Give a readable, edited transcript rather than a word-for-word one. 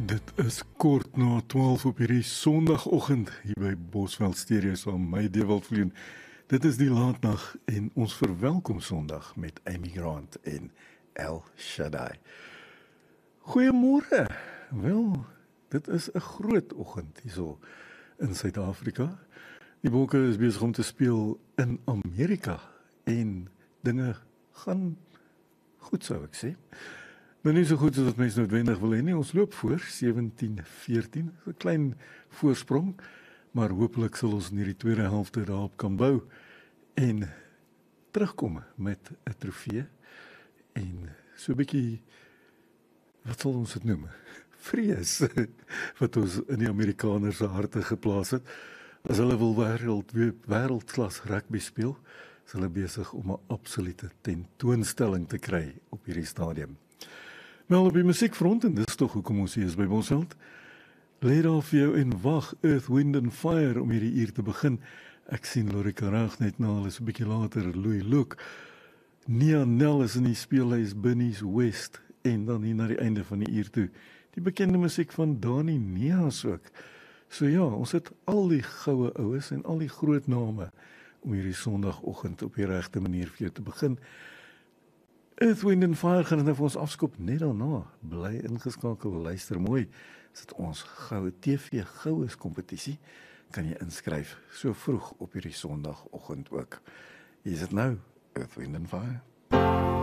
Dit is kort na 12 op hierdie Sondagoggend hier by Bosveld Stereo saam my Dewald Vleen. Dit is die laatnag en ons verwelkom Sondag met Amy Grant en El Shaddai. Goeiemôre. Wel, dit is 'n groot oggend hierso in Suid-Afrika. Die wolke is besig om te speel in Amerika en dinge gaan goed, sou ek sê. Maar nie so goed as wat mense noodwendig wil hê nie. Ons loop voor 17-14, 'n klein voorsprong, maar hopelik sal ons in hierdie tweede helfte daarop kan bou en terugkom met 'n trofee en so 'n bietjie, wat sal ons dit noem? Vrees wat ons in die Amerikaners se harte geplaas het. As hulle wil wêreldklas rugby speel, is hulle besig om 'n absolute tentoonstelling te kry op hierdie stadium. Wel, op die musiekfront, en dis tog hoekom ons hier is by Bosveld, lê daar vir jou en wag Earth, Wind and Fire om hierdie uur te begin. Ek sien Lorika Raag net na, hulle is 'n bietjie later, Louis Luke. Nia Nel is in die speelhuis Bunnies West, en dan hier na die einde van die uur toe, die bekende musiek van Dani Neas ook. So ja, ons het al die goue oues en al die groot name om hierdie Sondagoggend op die regte manier vir jou te begin. Earth, Wind and Fire gaan nou vir ons afskop net daarna. Bly ingeskakel, luister mooi. Is dit ons goue TV goues kompetisie? Kan jy inskryf so vroeg op hierdie Sondagoggend ook. Hier is dit nou, Earth, Wind and Fire.